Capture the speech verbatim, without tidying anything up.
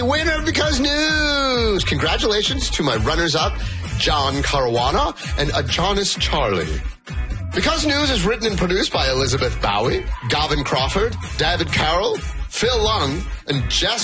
winner of Because News. Congratulations to my runners-up, John Caruana and Adonis Charlie. Because News is written and produced by Elizabeth Bowie, Gavin Crawford, David Carroll, Phil Lung, and Jess